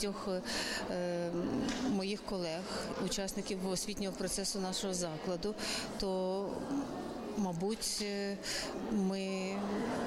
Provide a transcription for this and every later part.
багатьох моїх колег, учасників освітнього процесу нашого закладу, то, мабуть, ми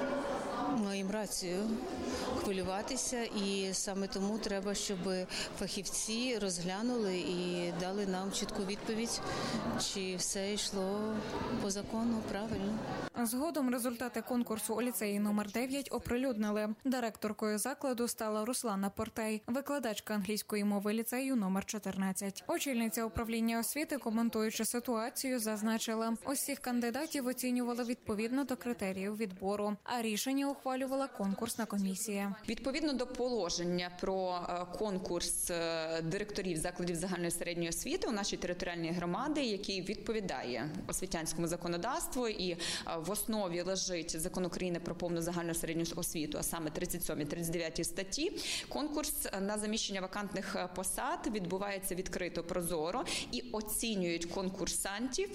маємо рацію хвилюватися, і саме тому треба, щоб фахівці розглянули і дали нам чітку відповідь, чи все йшло по закону правильно. Згодом результати конкурсу у ліцеї номер 9 оприлюднили. Директоркою закладу стала Руслана Портей, викладачка англійської мови ліцею номер 14. Очільниця управління освіти, коментуючи ситуацію, зазначила, усіх кандидатів оцінювали відповідно до критеріїв відбору, а рішення ухвалювала конкурсна комісія. Відповідно до положення про конкурс директорів закладів загальної середньої освіти у нашій територіальній громаді, який відповідає освітянському законодавству, і в основі лежить Закон України про повну загальну середню освіту, а саме 37-39 статті, конкурс на заміщення вакантних посад відбувається відкрито, прозоро, і оцінюють конкурсантів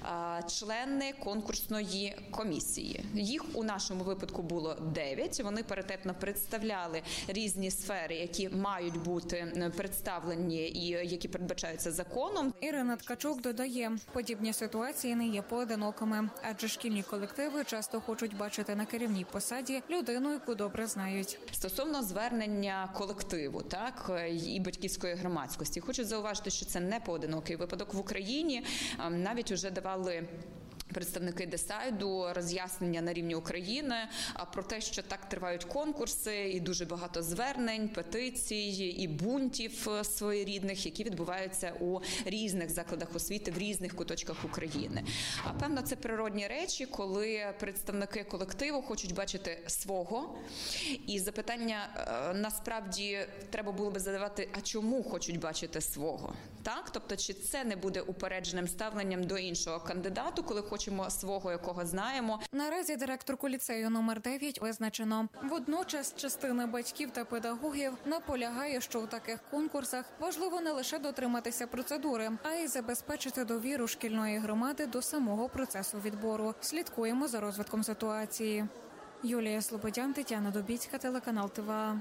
члени конкурсної комісії. Їх у нашому випадку було 9. Вони паритетно представляли різні сфери, які мають бути представлені і які передбачаються законом. Ірина Ткачук додає, подібні ситуації не є поодинокими, адже шкільні колективи часто хочуть бачити на керівній посаді людину, яку добре знають. Стосовно звернення колективу, і батьківської громадськості, хочу зауважити, що це не поодинокий випадок в Україні. Навіть уже давали представники Десайду роз'яснення на рівні України про те, що так тривають конкурси, і дуже багато звернень, петицій і бунтів своєрідних, які відбуваються у різних закладах освіти в різних куточках України. А певно, це природні речі, коли представники колективу хочуть бачити свого, і запитання насправді треба було би задавати, а чому хочуть бачити свого? Тобто, чи це не буде упередженим ставленням до іншого кандидату, коли хочемо свого, якого знаємо. Наразі директорку ліцею номер 9 визначено. Водночас частина батьків та педагогів наполягає, що у таких конкурсах важливо не лише дотриматися процедури, а й забезпечити довіру шкільної громади до самого процесу відбору. Слідкуємо за розвитком ситуації. Юлія Слободян, Тетяна Добіцька, телеканал ТВА.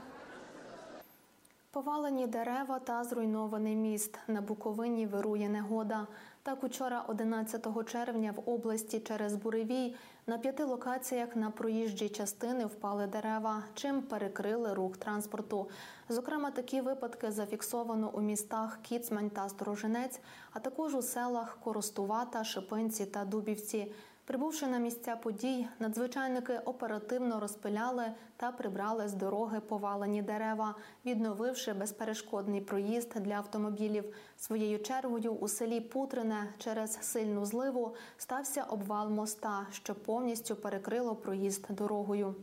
Повалені дерева та зруйнований міст. На Буковині вирує негода. Так, учора, 11 червня, в області через буревій на 5 локаціях на проїжджій частини впали дерева, чим перекрили рух транспорту. Зокрема, такі випадки зафіксовано у містах Кіцмань та Сторожинець, а також у селах Коростувата, Шипинці та Дубівці. Прибувши на місця подій, надзвичайники оперативно розпиляли та прибрали з дороги повалені дерева, відновивши безперешкодний проїзд для автомобілів. Своєю чергою у селі Путрине через сильну зливу стався обвал моста, що повністю перекрило проїзд дорогою.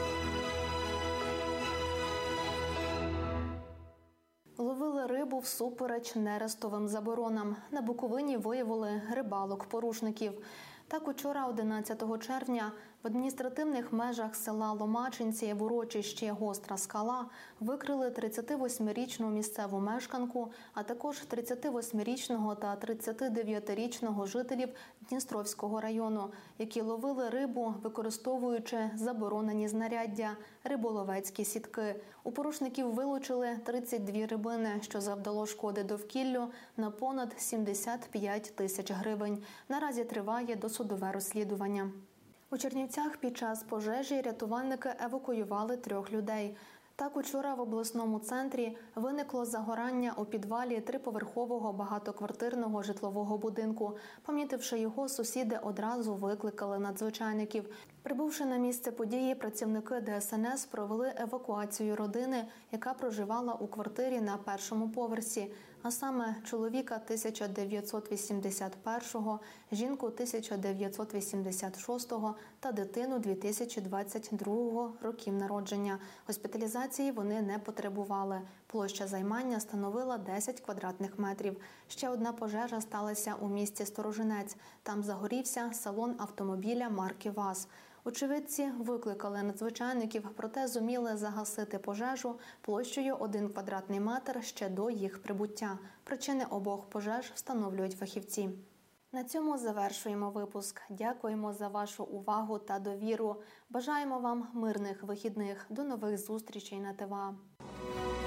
Ловили рибу всупереч нерестовим заборонам. На Буковині виявили рибалок-порушників. Так, учора, 11 червня, в адміністративних межах села Ломачинці в урочищі Гостра Скала викрили 38-річну місцеву мешканку, а також 38-річного та 39-річного жителів Дністровського району, які ловили рибу, використовуючи заборонені знаряддя – риболовецькі сітки. У порушників вилучили 32 рибини, що завдало шкоди довкіллю на понад 75 тисяч гривень. Наразі триває досудове розслідування. У Чернівцях під час пожежі рятувальники евакуювали 3 людей. Так, учора в обласному центрі виникло загорання у підвалі 3-поверхового багатоквартирного житлового будинку. Помітивши його, сусіди одразу викликали надзвичайників. Прибувши на місце події, працівники ДСНС провели евакуацію родини, яка проживала у квартирі на 1-му поверсі, а саме чоловіка 1981-го, жінку 1986-го та дитину 2022 років народження. Госпіталізації вони не потребували. Площа займання становила 10 квадратних метрів. Ще одна пожежа сталася у місті Сторожинець. Там загорівся салон автомобіля марки ВАЗ. Очевидці викликали надзвичайників, проте зуміли загасити пожежу площею 1 квадратний метр ще до їх прибуття. Причини обох пожеж встановлюють фахівці. На цьому завершуємо випуск. Дякуємо за вашу увагу та довіру. Бажаємо вам мирних вихідних. До нових зустрічей на ТВА.